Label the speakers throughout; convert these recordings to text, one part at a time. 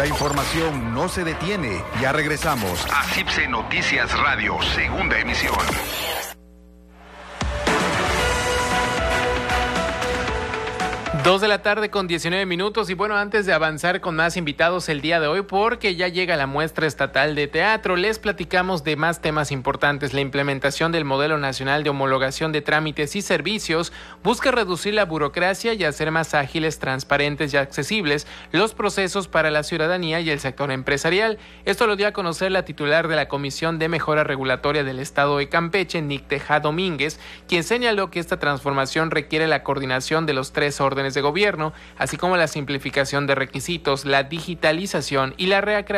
Speaker 1: La información no se detiene. Ya regresamos a CIPSE Noticias Radio, segunda emisión.
Speaker 2: 2:19 p.m. Y bueno, antes de avanzar con más invitados el día de hoy, porque ya llega la muestra estatal de teatro, les platicamos de más temas importantes. La implementación del Modelo Nacional de Homologación de Trámites y Servicios busca reducir la burocracia y hacer más ágiles, transparentes y accesibles los procesos para la ciudadanía y el sector empresarial. Esto lo dio a conocer la titular de la Comisión de Mejora Regulatoria del Estado de Campeche, Nicteja Domínguez, quien señaló que esta transformación requiere la coordinación de los 3 órdenes de gobierno, así como la simplificación de requisitos, la digitalización y la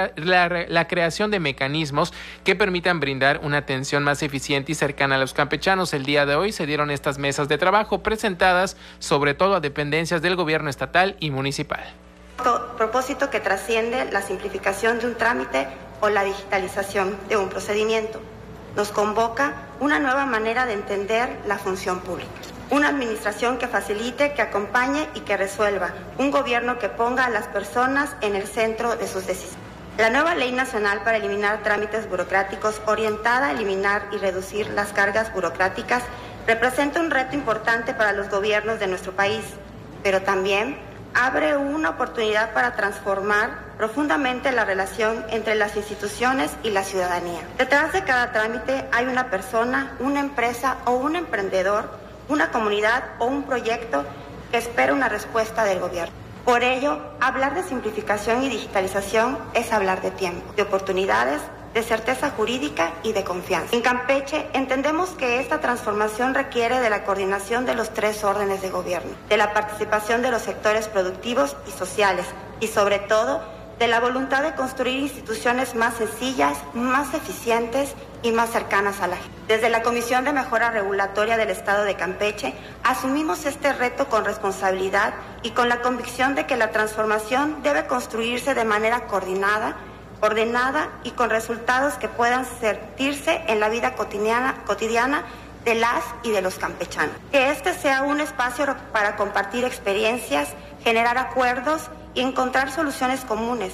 Speaker 2: creación de mecanismos que permitan brindar una atención más eficiente y cercana a los campechanos. El día de hoy se dieron estas mesas de trabajo presentadas sobre todo a dependencias del gobierno estatal y municipal.
Speaker 3: Propósito que trasciende la simplificación de un trámite o la digitalización de un procedimiento. Nos convoca una nueva manera de entender la función pública. Una administración que facilite, que acompañe y que resuelva. Un gobierno que ponga a las personas en el centro de sus decisiones. La nueva Ley Nacional para eliminar trámites burocráticos, orientada a eliminar y reducir las cargas burocráticas, representa un reto importante para los gobiernos de nuestro país, pero también abre una oportunidad para transformar profundamente la relación entre las instituciones y la ciudadanía. Detrás de cada trámite hay una persona, una empresa o un emprendedor, una comunidad o un proyecto que espera una respuesta del gobierno. Por ello, hablar de simplificación y digitalización es hablar de tiempo, de oportunidades, de certeza jurídica y de confianza. En Campeche entendemos que esta transformación requiere de la coordinación de los 3 órdenes de gobierno, de la participación de los sectores productivos y sociales y sobre todo de la voluntad de construir instituciones más sencillas, más eficientes y más cercanas a la gente. Desde la Comisión de Mejora Regulatoria del Estado de Campeche, asumimos este reto con responsabilidad y con la convicción de que la transformación debe construirse de manera coordinada, ordenada y con resultados que puedan sentirse en la vida cotidiana de las y de los campechanos. Que este sea un espacio para compartir experiencias, generar acuerdos y encontrar soluciones comunes.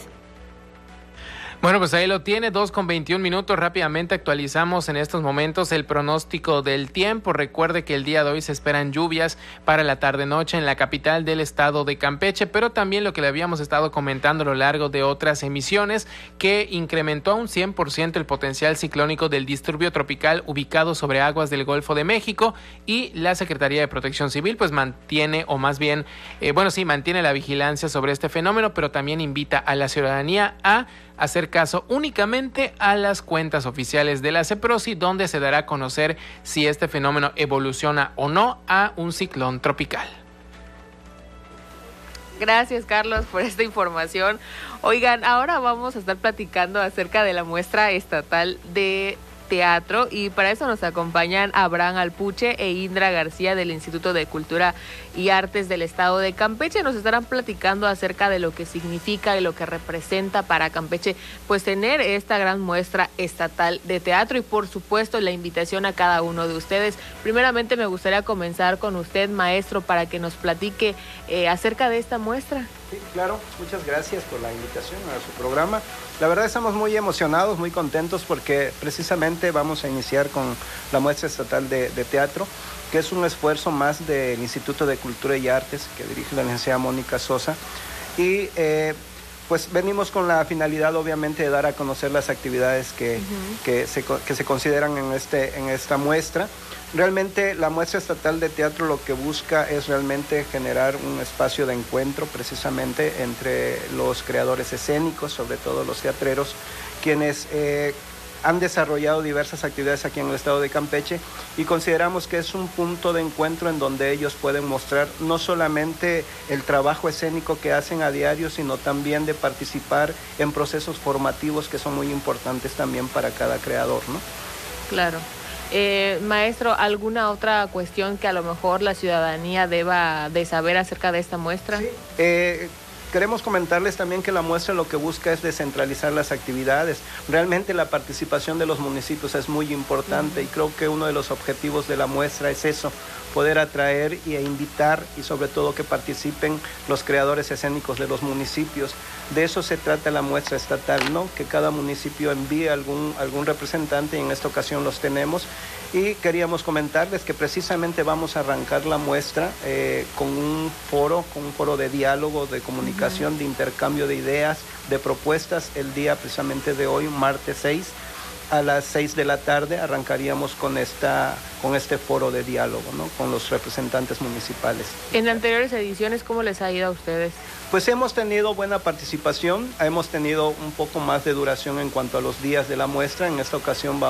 Speaker 2: Bueno, pues ahí lo tiene, 2:21 p.m. Rápidamente actualizamos en estos momentos el pronóstico del tiempo. Recuerde que el día de hoy se esperan lluvias para la tarde-noche en la capital del estado de Campeche, pero también lo que le habíamos estado comentando a lo largo de otras emisiones, que incrementó a un 100% el potencial ciclónico del disturbio tropical ubicado sobre aguas del Golfo de México, y la Secretaría de Protección Civil pues mantiene, o más bien, mantiene la vigilancia sobre este fenómeno, pero también invita a la ciudadanía a hacer caso únicamente a las cuentas oficiales de la CEPROSI, donde se dará a conocer si este fenómeno evoluciona o no a un ciclón tropical.
Speaker 4: Gracias, Carlos, por esta información. Oigan, ahora vamos a estar platicando acerca de la muestra estatal de teatro, y para eso nos acompañan Abraham Alpuche e Indra García del Instituto de Cultura y Artes del Estado de Campeche. Nos estarán platicando acerca de lo que significa y lo que representa para Campeche pues tener esta gran muestra estatal de teatro, y por supuesto la invitación a cada uno de ustedes. Primeramente me gustaría comenzar con usted, maestro, para que nos platique acerca de esta muestra.
Speaker 5: Sí, claro, muchas gracias por la invitación a su programa. La verdad estamos muy emocionados, muy contentos, porque precisamente vamos a iniciar con la muestra estatal de teatro, que es un esfuerzo más del Instituto de Cultura y Artes que dirige la licenciada Mónica Sosa, y pues venimos con la finalidad obviamente de dar a conocer las actividades que se consideran en esta muestra. Realmente la muestra estatal de teatro lo que busca es realmente generar un espacio de encuentro precisamente entre los creadores escénicos, sobre todo los teatreros, quienes han desarrollado diversas actividades aquí en el estado de Campeche, y consideramos que es un punto de encuentro en donde ellos pueden mostrar no solamente el trabajo escénico que hacen a diario, sino también de participar en procesos formativos que son muy importantes también para cada creador, ¿no?
Speaker 4: Claro. Maestro, ¿alguna otra cuestión que a lo mejor la ciudadanía deba de saber acerca de esta muestra?
Speaker 5: Sí, queremos comentarles también que la muestra lo que busca es descentralizar las actividades. Realmente la participación de los municipios es muy importante y creo que uno de los objetivos de la muestra es eso, poder atraer e invitar y sobre todo que participen los creadores escénicos de los municipios. De eso se trata la muestra estatal, ¿no? Que cada municipio envíe algún representante, y en esta ocasión los tenemos. Y queríamos comentarles que precisamente vamos a arrancar la muestra con un foro de diálogo, de comunicación, de intercambio de ideas, de propuestas. El día precisamente de hoy, martes 6, a las 6 de la tarde, arrancaríamos con este foro de diálogo, ¿no? Con los representantes municipales.
Speaker 4: En anteriores ediciones, ¿cómo les ha ido a ustedes?
Speaker 5: Pues hemos tenido buena participación, hemos tenido un poco más de duración en cuanto a los días de la muestra. En esta ocasión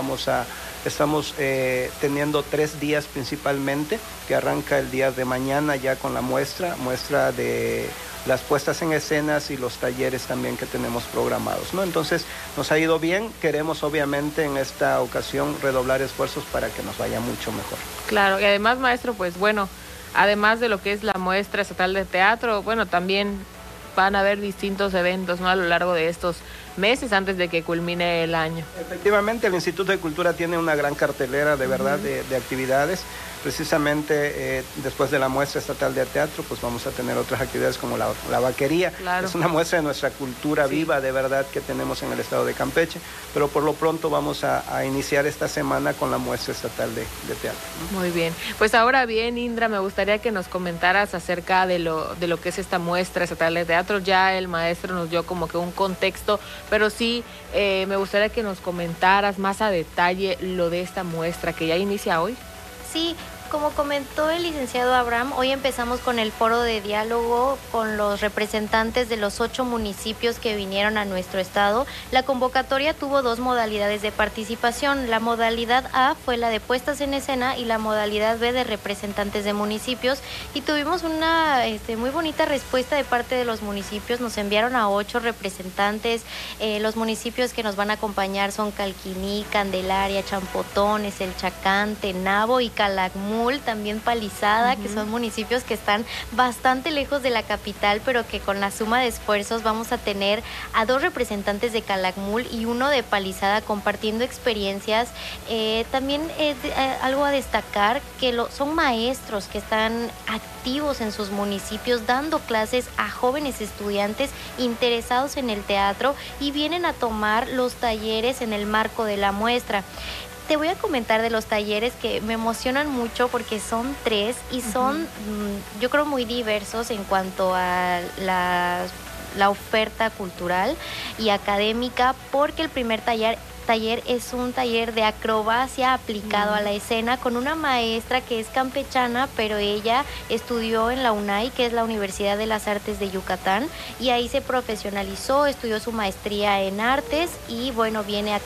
Speaker 5: estamos teniendo 3 días principalmente, que arranca el día de mañana ya con la muestra de las puestas en escenas y los talleres también que tenemos programados, ¿no? Entonces nos ha ido bien, queremos obviamente en esta ocasión redoblar esfuerzos para que nos vaya mucho mejor.
Speaker 4: Claro, y además, maestro, pues bueno, además de lo que es la muestra estatal de teatro, bueno, también van a haber distintos eventos, ¿no?, a lo largo de estos meses antes de que culmine el año.
Speaker 5: Efectivamente, el Instituto de Cultura tiene una gran cartelera de verdad de actividades. Precisamente después de la muestra estatal de teatro, pues vamos a tener otras actividades como la vaquería.
Speaker 4: Claro.
Speaker 5: Es una muestra de nuestra cultura viva de verdad que tenemos en el estado de Campeche, pero por lo pronto vamos a iniciar esta semana con la muestra estatal de teatro, ¿no?
Speaker 4: Muy bien, pues ahora bien, Indra, me gustaría que nos comentaras acerca de lo que es esta muestra estatal de teatro. Ya el maestro nos dio como que un contexto, pero sí me gustaría que nos comentaras más a detalle lo de esta muestra que ya inicia hoy.
Speaker 6: Sí, como comentó el licenciado Abraham, hoy empezamos con el foro de diálogo con los representantes de los 8 municipios que vinieron a nuestro estado. La convocatoria tuvo 2 modalidades de participación. La modalidad A fue la de puestas en escena y la modalidad B de representantes de municipios. Y tuvimos una muy bonita respuesta de parte de los municipios. Nos enviaron a 8 representantes. Los municipios que nos van a acompañar son Calquiní, Candelaria, Champotones, El Chacán, Tenabo y Calakmul, también Palizada, que son municipios que están bastante lejos de la capital, pero que con la suma de esfuerzos vamos a tener a 2 representantes de Calakmul y 1 de Palizada compartiendo experiencias. También algo a destacar, que son maestros que están activos en sus municipios dando clases a jóvenes estudiantes interesados en el teatro y vienen a tomar los talleres en el marco de la muestra. Te voy a comentar de los talleres que me emocionan mucho porque son 3 y son, yo creo, muy diversos en cuanto a la oferta cultural y académica, porque el primer taller es un taller de acrobacia aplicado a la escena con una maestra que es campechana, pero ella estudió en la UNAY, que es la Universidad de las Artes de Yucatán, y ahí se profesionalizó, estudió su maestría en artes y bueno, viene acá